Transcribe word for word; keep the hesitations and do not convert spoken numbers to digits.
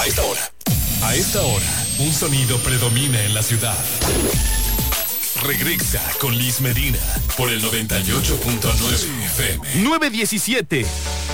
A esta hora. A esta hora, un sonido predomina en la ciudad. Regresa con Liz Medina por el noventa y ocho punto nueve F M. nueve diecisiete.